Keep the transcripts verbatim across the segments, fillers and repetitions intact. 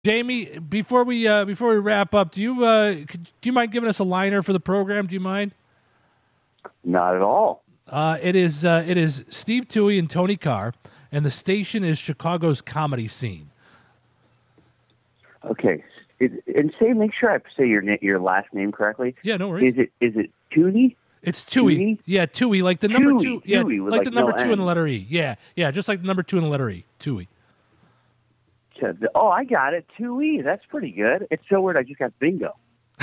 Jamie, before we uh, before we wrap up, do you uh, could, do you mind giving us a liner for the program? Do you mind? Not at all. Uh, it is uh, it is Steve Toohey and Tony Carr, and the station is Chicago's comedy scene. Okay, it, and say make sure I say your na- your last name correctly. Yeah, no worries. Is it is it Toohey? It's Toohey. Toohey? Yeah, Toohey, like the number Toohey, two. Yeah, Toohey with, like, like, the number no two N. in the letter E. Yeah, yeah, just like the number two in the letter E. Toohey. Oh, I got it. Toohey. That's pretty good. It's so weird. I just got bingo.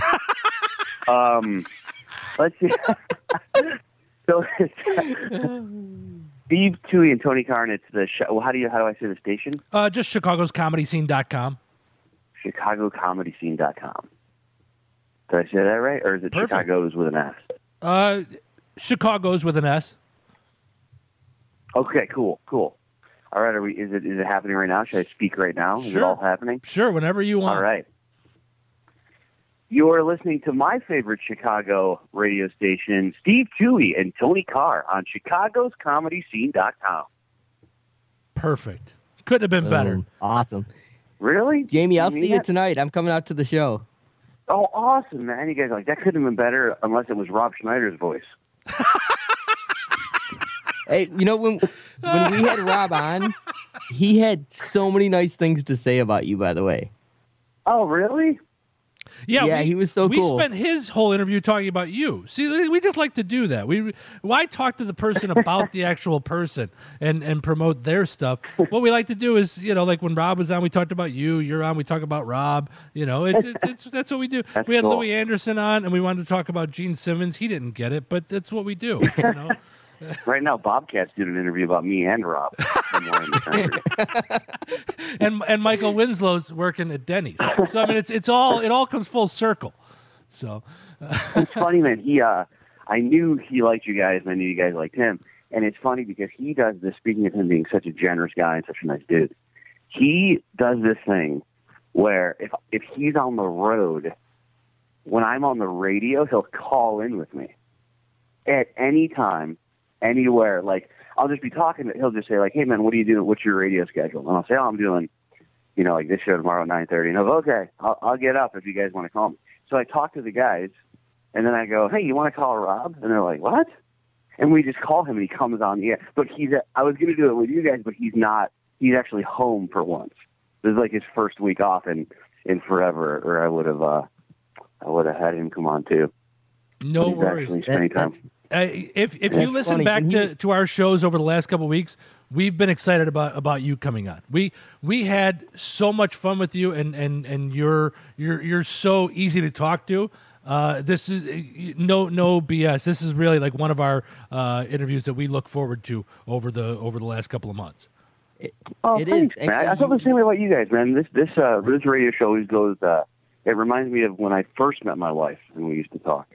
um, let's see. So it's Steve Toohey and Tony Carr, and it's the show. Well, how do you how do I say the station? Uh, just Chicago's comedy scene dot com. Chicago Comedy Scene dot com. Did I say that right, or is it Perfect. Chicago's with an S? Uh, Chicago's with an S. Okay, cool, cool. All right, are we? Is it is it happening right now? Should I speak right now? Is Sure. it all happening? Sure, whenever you want. All right. You are listening to my favorite Chicago radio station, Steve Toohey and Tony Carr on Chicago's Comedy Scene dot com. Perfect. Couldn't have been better. Boom. Awesome. Really? Jamie, I'll You mean see you that? tonight. I'm coming out to the show. Oh, awesome, man. You guys are like, that couldn't have been better unless it was Rob Schneider's voice. Hey, you know, when when we had Rob on, he had so many nice things to say about you, by the way. Oh, really? Yeah, Yeah, we, he was so we cool. spent his whole interview talking about you. See, we just like to do that. We why talk to the person about the actual person and, and promote their stuff. What we like to do is, you know, like when Rob was on, we talked about you. You're on, we talk about Rob. You know, it's it's, it's that's what we do. That's we had cool. Louis Anderson on, and we wanted to talk about Gene Simmons. He didn't get it, but that's what we do. You know. Right now, Bobcat's doing an interview about me and Rob. Somewhere in the country. and and Michael Winslow's working at Denny's. So I mean, it's it's all it all comes full circle. So It's funny, man. He, uh, I knew he liked you guys, and I knew you guys liked him. And it's funny because he does this. Speaking of him being such a generous guy and such a nice dude, he does this thing where if if he's on the road, when I'm on the radio, he'll call in with me at any time, anywhere. Like I'll just be talking. He'll just say like, "Hey, man, what are you doing? What's your radio schedule?" And I'll say, "Oh, I'm doing, you know, like this show tomorrow at nine thirty." And he'll go, "Okay, I'll, I'll get up if you guys want to call me." So I talk to the guys, and then I go, "Hey, you want to call Rob?" And they're like, "What?" And we just call him, and he comes on the air. But he's, I was going to do it with you guys, but he's not, he's actually home for once. This is like his first week off in, in forever, or I would have, uh, I would have had him come on too. no But he's worries. actually spending time. Uh, if if you That's listen funny. back When to, he- to our shows over the last couple of weeks, we've been excited about, about you coming on. We we had so much fun with you, and, and, and you're you're you're so easy to talk to. Uh, this is uh, no no B S. This is really like one of our uh, interviews that we look forward to over the over the last couple of months. Oh, It thanks, is. man. I, I Actually, feel the you- same way about you guys, man. This this uh, this radio show always goes. Uh, it reminds me of when I first met my wife and we used to talk.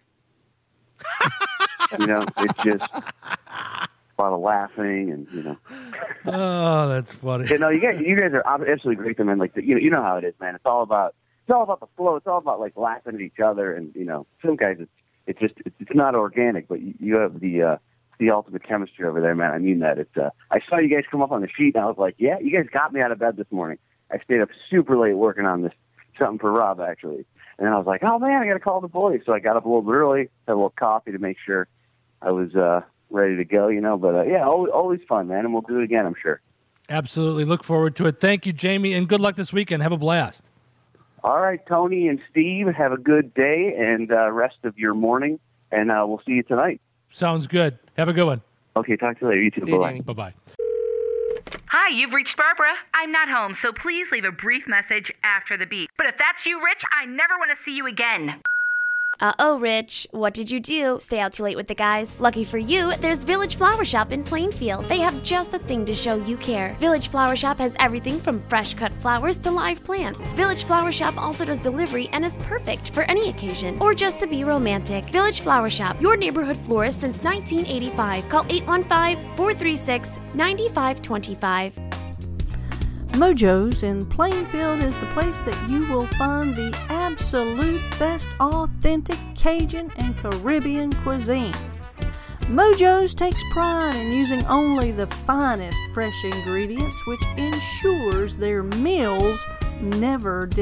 You know, it's just a lot of laughing and you know. Oh, that's funny. You know, you guys, you guys are absolutely great, man. Like the, you know, you know how it is, man. It's all about it's all about the flow. It's all about like laughing at each other, and you know, some guys it's it's just it's, it's not organic, but you, you have the uh, the ultimate chemistry over there, man. I mean that. It's uh, I saw you guys come up on the sheet, and I was like, yeah, you guys got me out of bed this morning. I stayed up super late working on this something for Rob actually, and then I was like, oh man, I got to call the boys. So I got up a little bit early, had a little coffee to make sure I was uh, ready to go, you know. But uh, yeah, always, always fun, man, and we'll do it again, I'm sure. Absolutely. Look forward to it. Thank you, Jamie, and good luck this weekend. Have a blast. All right, Tony and Steve, have a good day and uh, rest of your morning, and uh, we'll see you tonight. Sounds good. Have a good one. Okay, talk to you later. You too. See you, Bye-bye. Jamie. Bye-bye. Hi, you've reached Barbara. I'm not home, so please leave a brief message after the beep. But if that's you, Rich, I never want to see you again. Uh-oh, Rich. What did you do? Stay out too late with the guys? Lucky for you, there's Village Flower Shop in Plainfield. They have just the thing to show you care. Village Flower Shop has everything from fresh-cut flowers to live plants. Village Flower Shop also does delivery and is perfect for any occasion or just to be romantic. Village Flower Shop, your neighborhood florist since nineteen eighty-five. Call eight one five, four three six, nine five two five. Mojo's in Plainfield is the place that you will find the absolute best authentic Cajun and Caribbean cuisine. Mojo's takes pride in using only the finest fresh ingredients, which ensures their meals never